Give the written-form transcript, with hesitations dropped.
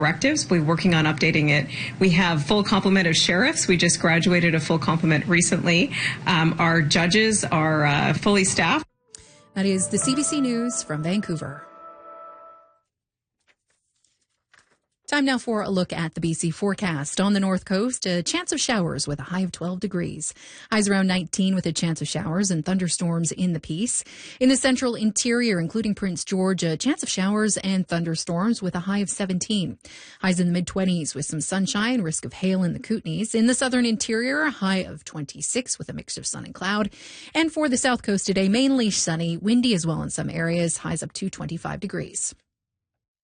directives. We're working on updating it. We have full complement of sheriffs. We just graduated a full complement recently. Our judges are fully staffed. That is the CBC News from Vancouver. Time now for a look at the BC forecast. On the north coast, a chance of showers with a high of 12 degrees. Highs around 19 with a chance of showers and thunderstorms in the Peace. In the central interior, including Prince George, a chance of showers and thunderstorms with a high of 17. Highs in the mid-20s with some sunshine, risk of hail in the Kootenays. In the southern interior, a high of 26 with a mix of sun and cloud. And for the south coast today, mainly sunny, windy as well in some areas, highs up to 25 degrees.